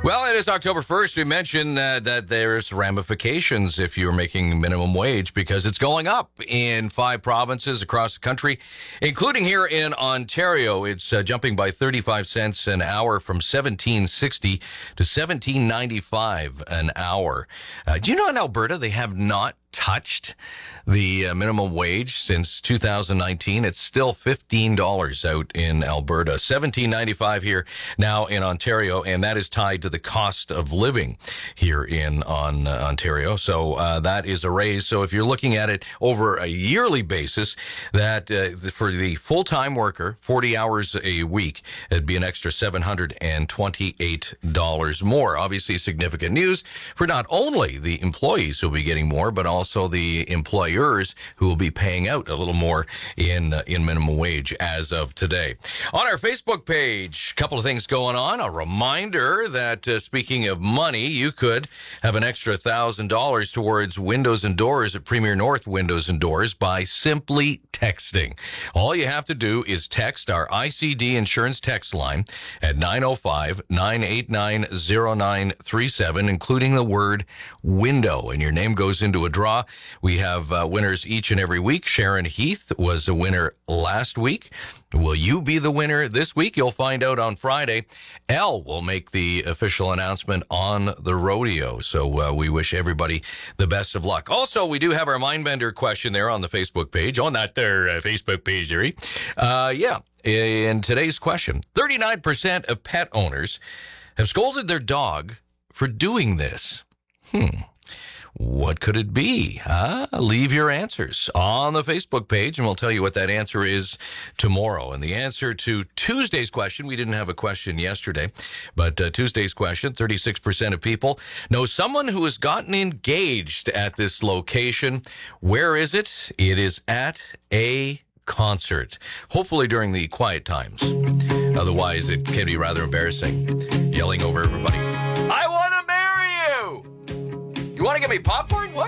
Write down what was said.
Well, it is October 1st. We mentioned that there's ramifications if you're making minimum wage because it's going up in 5 provinces across the country, including here in Ontario. It's jumping by 35 cents an hour from $17.60 to $17.95 an hour. Do you know in Alberta they have not touched the minimum wage since 2019. It's still $15 out in Alberta, $17.95 here now in Ontario, and that is tied to the cost of living here in Ontario. So that is a raise. So if you're looking at it over a yearly basis, that for the full-time worker, 40 hours a week, it'd be an extra $728 more. Obviously, significant news for not only the employees who'll be getting more, but also the employers who will be paying out a little more in minimum wage as of today. On our Facebook page, a couple of things going on. A reminder that speaking of money, you could have an extra $1,000 towards windows and doors at Premier North Windows and Doors by simply texting. All you have to do is text our ICD insurance text line at 905-989-0937, including the word window, and your name goes into a draw. We have winners each and every week. Sharon Heath was a winner last week. Will you be the winner this week? You'll find out on Friday. Elle will make the official announcement on the rodeo. So we wish everybody the best of luck. Also, we do have our Mindbender question there on the Facebook page, on that there Facebook page, Jerry. In today's question, 39% of pet owners have scolded their dog for doing this. What could it be? Leave your answers on the Facebook page, and we'll tell you what that answer is tomorrow. And the answer to Tuesday's question, we didn't have a question yesterday, but Tuesday's question, 36% of people know someone who has gotten engaged at this location. Where is it? It is at a concert, hopefully during the quiet times. Otherwise, it can be rather embarrassing, yelling over everybody. I want to marry you! You want to get me popcorn? What?